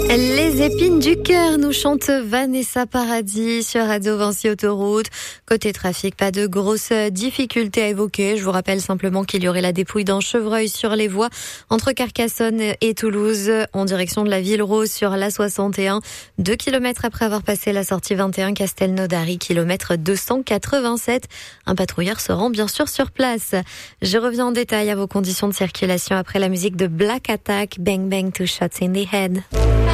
Les épines du cœur, nous chante Vanessa Paradis sur Radio Vinci Autoroute. Côté trafic, pas de grosses difficultés à évoquer. Je vous rappelle simplement qu'il y aurait la dépouille d'un chevreuil sur les voies entre Carcassonne et Toulouse en direction de la Ville Rose sur la 61. 2 kilomètres après avoir passé la sortie 21 Castelnaudary, kilomètre 287. Un patrouilleur se rend bien sûr sur place. Je reviens en détail à vos conditions de circulation après la musique de Black Attack, Bang Bang Two Shots in the Head.